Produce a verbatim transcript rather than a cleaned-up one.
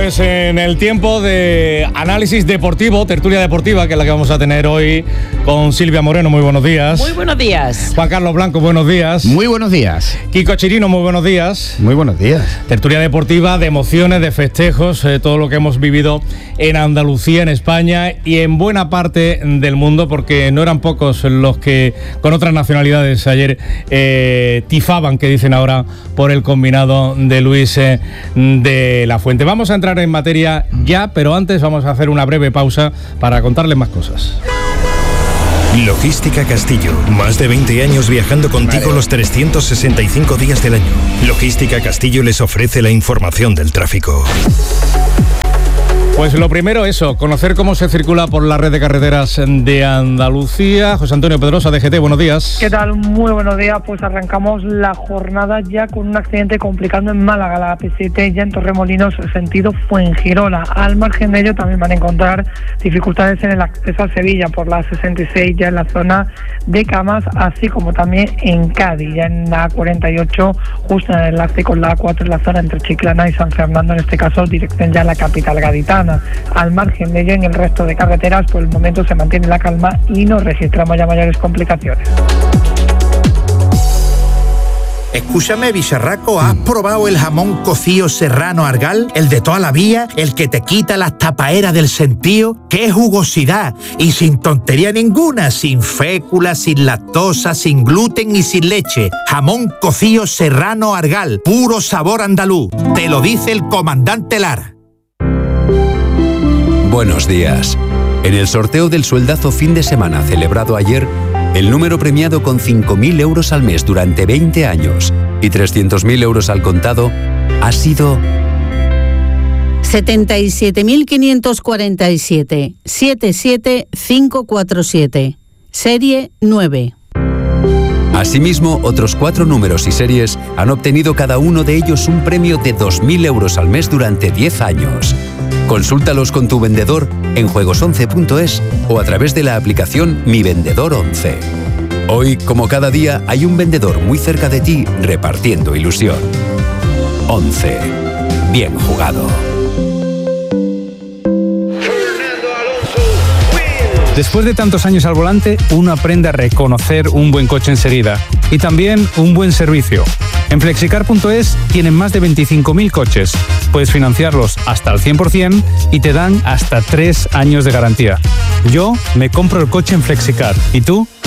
Pues en el tiempo de análisis deportivo, tertulia deportiva, que es la que vamos a tener hoy con Silvia Moreno, muy buenos días. Muy buenos días. Juan Carlos Blanco, buenos días. Muy buenos días. Kiko Chirino, muy buenos días. Muy buenos días. Tertulia deportiva de emociones, de festejos, eh, todo lo que hemos vivido en Andalucía, en España y en buena parte del mundo, porque no eran pocos los que con otras nacionalidades ayer eh, tifaban, que dicen ahora, por el combinado de Luis eh, de la Fuente. Vamos a entrar en materia ya, pero antes vamos a hacer una breve pausa para contarles más cosas. Logística Castillo, más de veinte años viajando contigo vale. los trescientos sesenta y cinco días del año. Logística Castillo les ofrece la información del tráfico. Pues lo primero, eso, conocer cómo se circula por la red de carreteras de Andalucía. José Antonio Pedrosa, D G T, buenos días. ¿Qué tal? Muy buenos días. Pues arrancamos la jornada ya con un accidente complicando en Málaga, la A P siete, ya en Torremolinos, sentido Fuengirola. Al margen de ello también van a encontrar dificultades en el acceso a Sevilla por la sesenta y seis, ya en la zona de Camas, así como también en Cádiz, ya en la A cuarenta y ocho, justo en el enlace con la A cuatro, en la zona entre Chiclana y San Fernando, en este caso dirección ya a la capital gaditana. Al margen de ello, en el resto de carreteras, por el momento se mantiene la calma y no registramos ya mayores complicaciones. Escúchame, bicharraco, ¿has probado el jamón cocido serrano Argal? El de toda la vida, el que te quita las tapaeras del sentido. ¡Qué jugosidad! Y sin tontería ninguna, sin fécula, sin lactosa, sin gluten y sin leche. Jamón cocido serrano Argal, puro sabor andaluz. Te lo dice el comandante Lara. Buenos días. En el sorteo del sueldazo fin de semana celebrado ayer, el número premiado con cinco mil euros al mes durante veinte años y trescientos mil euros al contado ha sido setenta y siete mil quinientos cuarenta y siete, siete siete cinco cuatro siete, serie nueve. Asimismo, otros cuatro números y series han obtenido cada uno de ellos un premio de dos mil euros al mes durante diez años. Consúltalos con tu vendedor en juegos once punto es o a través de la aplicación Mi Vendedor once. Hoy, como cada día, hay un vendedor muy cerca de ti repartiendo ilusión. once. Bien jugado. Después de tantos años al volante, uno aprende a reconocer un buen coche enseguida y también un buen servicio. En Flexicar punto es tienen más de veinticinco mil coches. Puedes financiarlos hasta el cien por ciento y te dan hasta tres años de garantía. Yo me compro el coche en Flexicar. ¿Y tú?